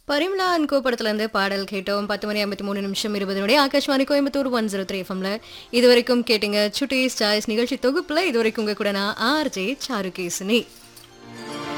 Parimala and கோ படத்துலேருந்து பாடல் கேட்டோம். 10:53 20 ஆகாஷ்வாணி கோயம்புத்தூர் 103 எஃப்எம்ல இதுவரைக்கும் கேட்டீங்க சுட்டீஸ் சாய்ஸ் நிகழ்ச்சி தொகுப்புல இதுவரைக்கும் உங்க கூட நான் ஆர்ஜே சாருகேசினி.